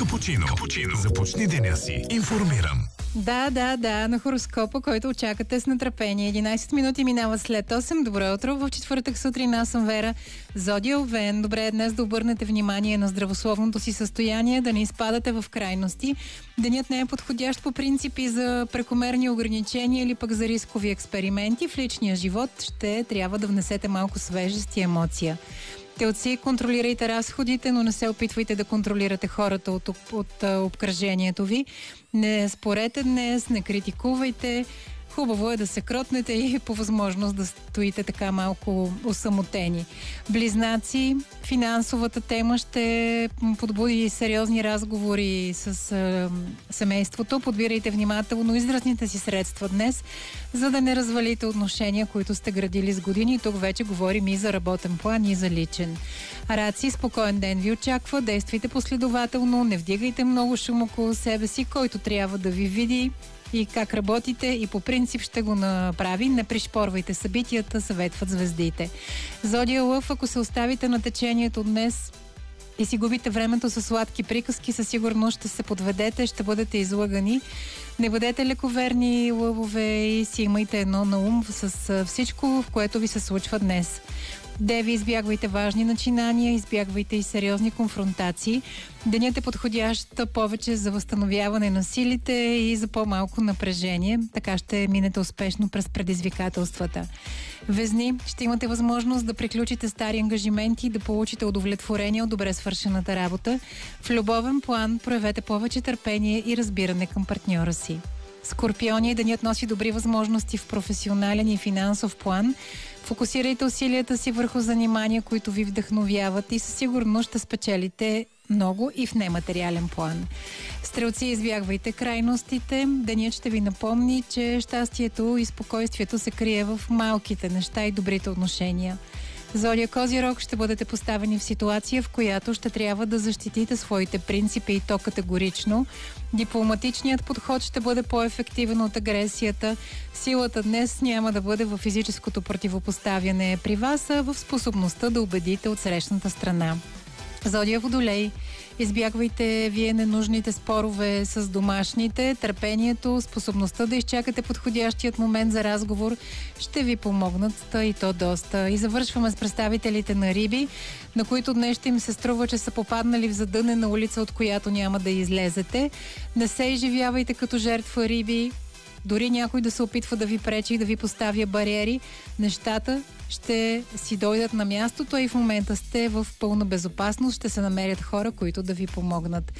Капучино. Започни деня си информиран. Да, на хороскопа, който очакате с нетърпение. 11 минути минават след 8. Добро утро. В четвъртък сутрин аз съм Вера. Зодия Овен. Добре е днес да обърнете внимание на здравословното си състояние, да не изпадате в крайности. Денят не е подходящ по принципи за прекомерни ограничения или пък за рискови експерименти. В личния живот ще трябва да внесете малко свежест и емоция. Телци, контролирайте разходите, но не се опитвайте да контролирате хората от обкръжението ви. Не спорете днес, не критикувайте. Хубаво е да се кротнете и по възможност да стоите така малко осамотени. Близнаци, финансовата тема ще подбуди сериозни разговори с семейството. Подбирайте внимателно изразните си средства днес, за да не развалите отношения, които сте градили с години. Тук вече говорим и за работен план, и за личен. Раци, спокоен ден ви очаква. Действайте последователно, не вдигайте много шум около себе си, който трябва да ви види и как работите, и по принцип ще го направи. Не пришпорвайте събитията, съветват звездите. Зодия Лъв, ако се оставите на течението днес и си губите времето с сладки приказки, със сигурност ще се подведете, ще бъдете излъгани. Не бъдете лековерни лъвове и си имайте едно на ум с всичко, в което ви се случва днес. Деви, избягвайте важни начинания, избягвайте и сериозни конфронтации. Денят е подходящ повече за възстановяване на силите и за по-малко напрежение. Така ще минете успешно през предизвикателствата. Везни, ще имате възможност да приключите стари ангажименти и да получите удовлетворение от добре свършената работа. В любовен план проявете повече търпение и разбиране към партньора си. Скорпиони, денят носи добри възможности в професионален и финансов план. Фокусирайте усилията си върху занимания, които ви вдъхновяват и със сигурност ще спечелите много и в нематериален план. Стрелци, избягвайте крайностите. Денят ще ви напомни, че щастието и спокойствието се крие в малките неща и добрите отношения. Зодия Козирог, ще бъдете поставени в ситуация, в която ще трябва да защитите своите принципи и то категорично. Дипломатичният подход ще бъде по-ефективен от агресията. Силата днес няма да бъде в физическото противопоставяне при вас, а в способността да убедите от срещната страна. Зодия Водолей, избягвайте вие ненужните спорове с домашните. Търпението, способността да изчакате подходящият момент за разговор ще ви помогнат, и то доста. И завършваме с представителите на Риби, на които днес ще им се струва, че са попаднали в задънена улица, от която няма да излезете. Не се изживявайте като жертва, Риби. Дори някой да се опитва да ви пречи и да ви поставя бариери, нещата ще си дойдат на мястото, и в момента сте в пълна безопасност. Ще се намерят хора, които да ви помогнат.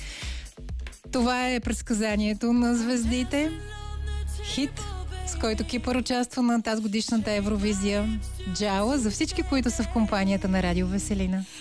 Това е предсказанието на звездите. Хит, с който Кипър участва на тази годишната Евровизия. Джала, за всички, които са в компанията на Радио Веселина.